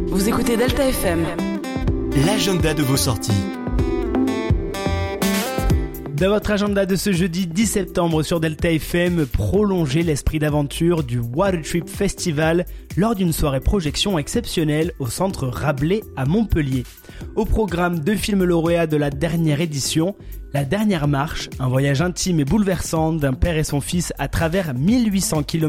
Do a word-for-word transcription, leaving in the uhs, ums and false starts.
Vous écoutez Delta F M. L'agenda de vos sorties. Dans votre agenda de ce jeudi dix septembre sur Delta F M, prolongez l'esprit d'aventure du Water Trip Festival lors d'une soirée projection exceptionnelle au centre Rabelais à Montpellier. Au programme, deux films lauréats de la dernière édition, La Dernière Marche, un voyage intime et bouleversant d'un père et son fils à travers mille huit cents kilomètres